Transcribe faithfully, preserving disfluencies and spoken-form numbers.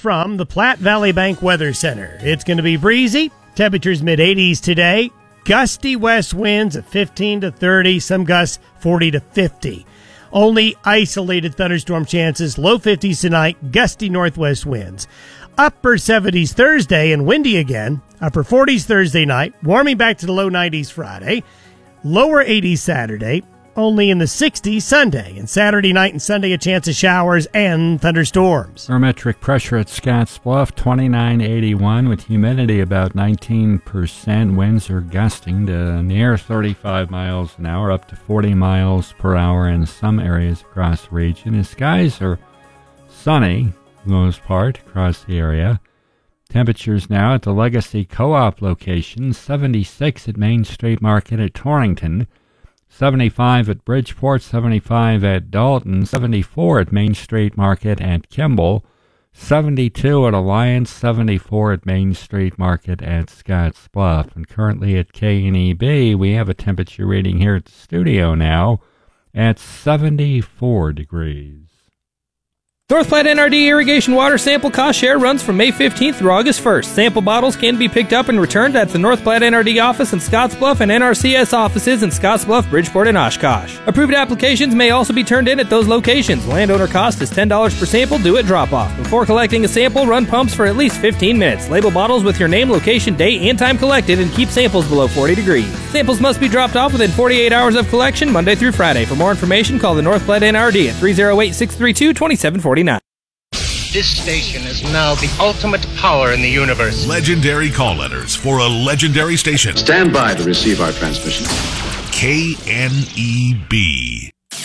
from the Platte Valley Bank Weather Center. It's going to be breezy, temperatures mid eighties today, gusty west winds of fifteen to thirty, some gusts forty to fifty. Only isolated thunderstorm chances, low fifties tonight, gusty northwest winds. Upper seventies Thursday and windy again, upper forties Thursday night, warming back to the low nineties Friday, lower eighties Saturday, only in the sixties Sunday, and Saturday night and Sunday a chance of showers and thunderstorms. Barometric pressure at Scottsbluff, twenty-nine eighty-one, with humidity about nineteen percent. Winds are gusting to near thirty-five miles an hour, up to forty miles per hour in some areas across the region. The skies are sunny, for the most part, across the area. Temperatures now at the Legacy Co-op location, seventy-six at Main Street Market at Torrington, seventy-five at Bridgeport, seventy-five at Dalton, seventy-four at Main Street Market at Kimball, seventy-two at Alliance, seventy-four at Main Street Market at Scottsbluff. And currently at K N E B, we have a temperature reading here at the studio now at seventy-four degrees. North Platte N R D irrigation water sample cost share runs from May fifteenth through August first. Sample bottles can be picked up and returned at the North Platte N R D office in Scottsbluff and N R C S offices in Scottsbluff, Bridgeport, and Oshkosh. Approved applications may also be turned in at those locations. Landowner cost is ten dollars per sample due at drop-off. Before collecting a sample, run pumps for at least fifteen minutes. Label bottles with your name, location, date, and time collected, and keep samples below forty degrees. Samples must be dropped off within forty-eight hours of collection, Monday through Friday. For more information, call the North Platte N R D at three oh eight, six three two, two seven four nine. This station is now the ultimate power in the universe. Legendary call letters for a legendary station. Stand by to receive our transmission. K N E B.